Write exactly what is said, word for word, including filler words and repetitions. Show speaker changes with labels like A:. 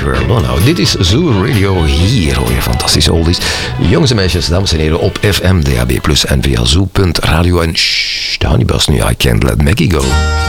A: Where Lona. Dit is Zoo Radio. Hier hoor je fantastische oldies. Jongens en meisjes, dames en heren, op F M, D A B plus, en via zoo punt radio. En shh, Honeybus nu, I Can't Let Maggie Go.